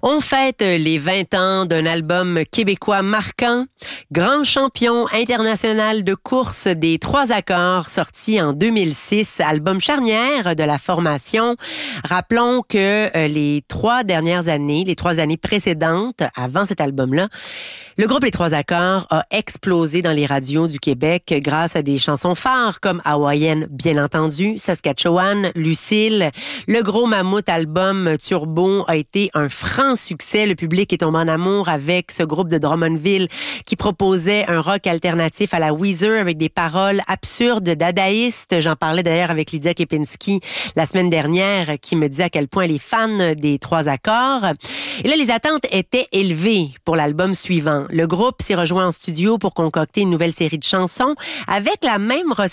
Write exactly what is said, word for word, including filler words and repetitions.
On fête les vingt ans d'un album québécois marquant, grand champion international de course des trois accords, sorti en deux mille six, album charnière de la formation. Rappelons que euh, les trois dernières années, les trois années précédentes, avant cet album-là, le groupe Les Trois Accords a explosé dans les radios du Québec grâce à des chansons phares comme Hawaïenne, bien entendu, Saskatchewan, Lucille. Le Gros Mammouth album Turbo a été un franc succès. Le public est tombé en amour avec ce groupe de Drummondville qui proposait un rock alternatif à la Weezer avec des paroles absurdes, dadaïstes. J'en parlais d'ailleurs avec Lydia Kepinski la semaine dernière qui me disait à quel point elle est fan des Trois Accords. Et là, les attentes étaient élevées pour l'album suivant. Le groupe s'est rejoint en studio pour concocter une nouvelle série de chansons avec la même recette